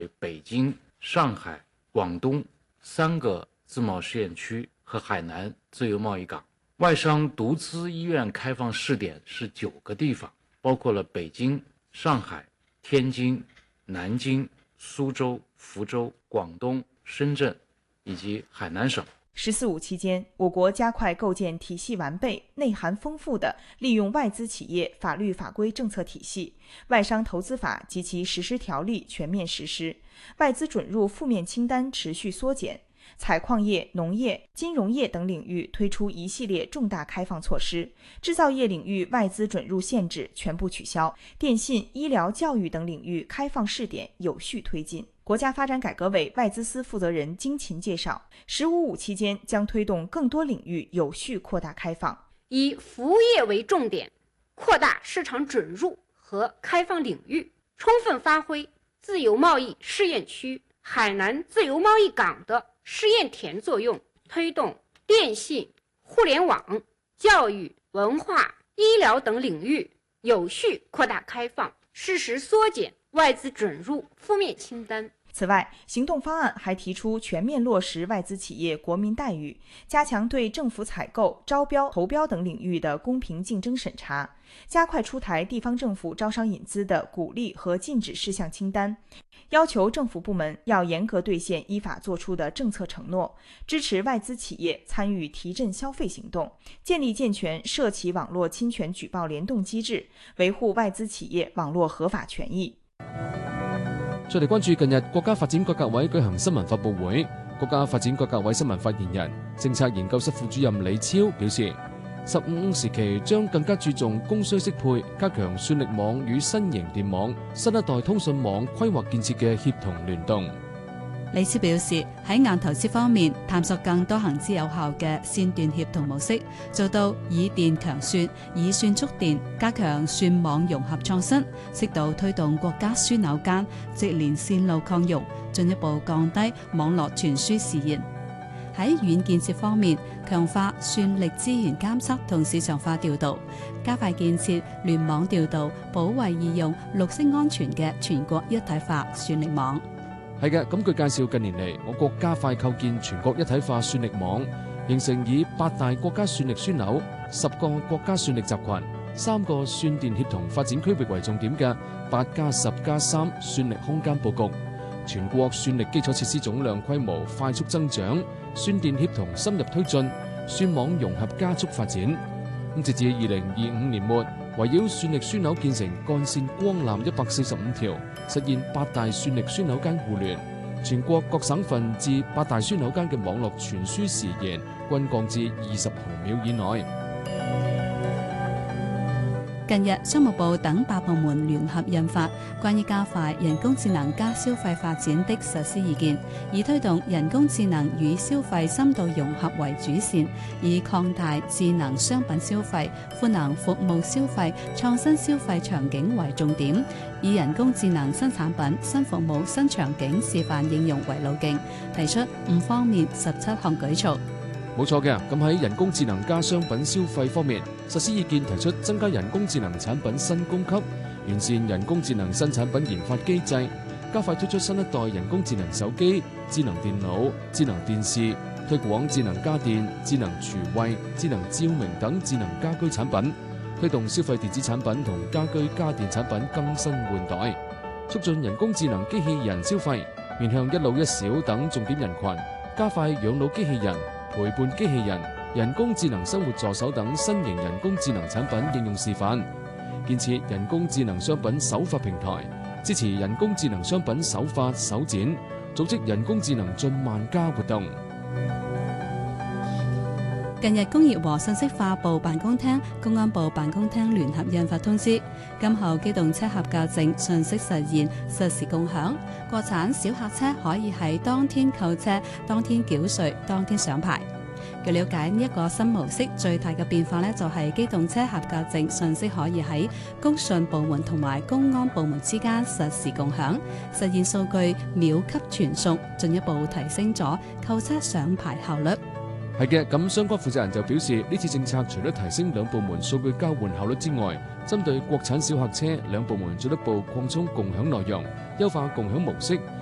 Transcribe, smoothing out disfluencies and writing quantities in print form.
北京、上海、廣東3個自貿試驗區和海南自由貿易港。外商獨資醫院開放試點是9個地方，包括了北京、上海、天津、南京、蘇州、福州、廣東、深圳以及海南省。 14.5期間，我國加快構建體系完備、內涵豐富的利用外資企業法律法規政策體系，外商投資法及其實施條例全面實施，外資准入負面清單持續縮減。採礦業、農業、金融業等領域推出一系列重大開放措施，製造業領域外資准入限制全部取消，電信、醫療、教育等領域開放試點有序推進。國家發展改革委外資司負責人金勤介紹，15.5期間將推動更多領域有序擴大開放， 以服務業為重點，擴大市場准入和開放領域，充分發揮自由貿易試驗區海南自由貿易港的試驗田作用，推動電信、互聯網、教育、文化、醫療等領域有序擴大開放，適時縮減外資准入負面清單。 此外，行動方案還提出全面落實外資企業國民待遇，加強對政府採購、招標、投標等領域的公平競爭審查，加快出台地方政府招商引資的鼓勵和禁止事項清單，要求政府部門要嚴格兌現依法作出的政策承諾，支持外資企業參與提振消費行動，建立健全涉企網絡侵權舉報聯動機制，維護外資企業網絡合法權益。 再嚟關注近日國家發展改革委舉行新聞發佈會，國家發展改革委新聞發言人、政策研究室副主任李超表示，15時期將更加注重供需適配，加強算力網與新型電網、新一代通訊網規劃建設嘅協同聯動。 李超表示，喺硬投資方面，探索更多行之有效嘅線段協同模式，做到以電強算、以算促電，加強算網融合創新，適度推動國家樞紐間直連線路擴容，進一步降低網絡傳輸時延。喺軟建設方面，強化算力資源監測同市場化調度，加快建設聯網調度、保衛易用、綠色安全嘅全國一體化算力網。 係嘅，咁據介紹，近年嚟我國加快構建全國一體化算力網，形成以8大國家算力樞紐、10個國家算力集群、3個算電協同發展區域為重點嘅8+10+3算力空間佈局，全國算力基礎設施總量規模快速增長，算電協同深入推進，算網融合加速發展。咁截至2025年末，圍繞算力樞紐建成幹線光纜145條，實現8大算力樞紐間互聯。全國各省份至8大樞紐間嘅網絡傳輸時延均降至20毫秒以內。 近日，商務部等8部門聯合印發關於加快人工智能加消費發展的實施意見，以推動人工智能與消費深度融合為主線，以擴大智能商品消費、賦能服務消費、創新消費場景為重點，以人工智能新產品、新服務、新場景示範應用為路徑，提出5方面17項舉措。 冇錯嘅，咁喺人工智能加商品消費方面，實施意見提出增加人工智能產品新供給，完善人工智能新產品研發機制，加快推出新一代人工智能手機、智能電腦、智能電視，推廣智能家電、智能廚衛、智能照明等智能家居產品，推動消費電子產品同家居家電產品更新換代，促進人工智能機器人消費，面向一老一小等重點人群，加快養老機器人、陪伴機器人、人工智能生活助手等新型人工智能產品應用示範，建設人工智能商品首發平台，支持人工智能商品首發首展，組織人工智能進萬家活動。 近日，工業和信息化部辦公廳、公安部辦公廳聯合印發通知，今後機動車合格證信息實現實時共享，國產小客車可以喺當天購車、當天繳稅、當天上牌。據了解，呢一個新模式最大嘅變化呢，就係機動車合格證信息可以喺工信部門同埋公安部門之間實時共享，實現數據秒級傳送，進一步提升咗購車上牌效率。 係嘅，咁相關負責人就表示，呢次政策除咗提升兩部門數據交換效率之外，針對國產小客車，兩部門進一步擴充共享內容，優化共享模式，